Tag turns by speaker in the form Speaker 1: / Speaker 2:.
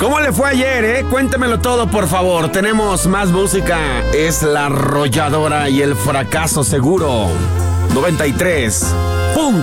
Speaker 1: ¿Cómo le fue ayer, Cuéntemelo todo, por favor. Tenemos más música. Es La Arrolladora y el fracaso seguro. 93. ¡Pum!